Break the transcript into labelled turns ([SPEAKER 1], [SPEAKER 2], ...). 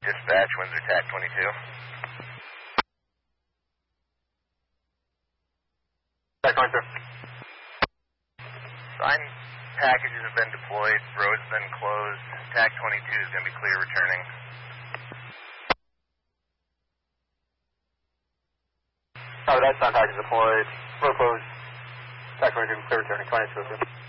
[SPEAKER 1] Dispatch, Windsor TAC 22.
[SPEAKER 2] TAC 22.
[SPEAKER 1] Sign packages have been deployed, road's been closed, TAC 22 is going to be clear returning.
[SPEAKER 2] That sign package deployed, road closed, TAC 22 clear returning, 22.